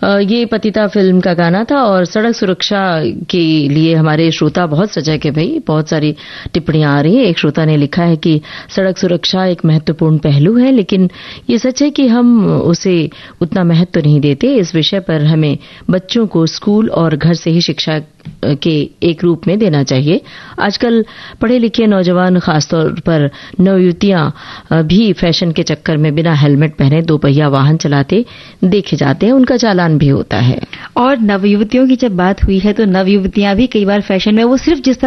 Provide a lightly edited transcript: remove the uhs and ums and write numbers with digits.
ये पतिता फिल्म का गाना था और सड़क सुरक्षा के लिए हमारे श्रोता बहुत सजग है भाई, बहुत सारी टिप्पणियां आ रही हैं। एक श्रोता ने लिखा है कि सड़क सुरक्षा एक महत्वपूर्ण पहलू है, लेकिन ये सच है कि हम उसे उतना महत्व नहीं देते। इस विषय पर हमें बच्चों को स्कूल और घर से ही शिक्षा के एक रूप में देना चाहिए। आजकल पढ़े लिखे नौजवान, खासतौर पर नवयुवतियां भी फैशन के चक्कर में बिना हेलमेट पहने दोपहिया वाहन चलाते देखे जाते हैं, उनका चालान भी होता है। और नवयुवतियों की जब बात हुई है तो नवयुवतियां भी कई बार फैशन में वो सिर्फ जिस